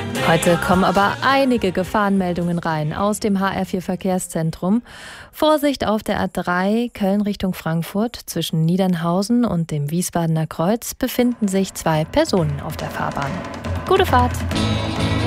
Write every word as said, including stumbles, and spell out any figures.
Heute kommen aber einige Gefahrenmeldungen rein aus dem H R vier Verkehrszentrum. Vorsicht auf der A drei Köln Richtung Frankfurt. Zwischen Niedernhausen und dem Wiesbadener Kreuz befinden sich zwei Personen auf der Fahrbahn. Gute Fahrt!